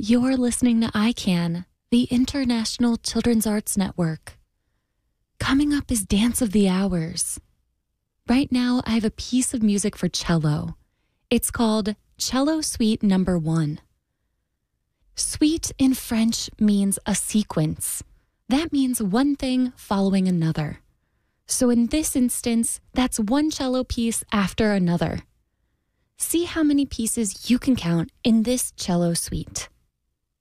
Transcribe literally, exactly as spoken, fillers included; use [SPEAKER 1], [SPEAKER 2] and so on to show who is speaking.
[SPEAKER 1] You're listening to I CAN, the International Children's Arts Network. Coming up is Dance of the Hours. Right now, I have a piece of music for cello. It's called Cello Suite Number One. Suite in French means a sequence. That means one thing following another. So in this instance, that's one cello piece after another. See how many pieces you can count in this cello suite.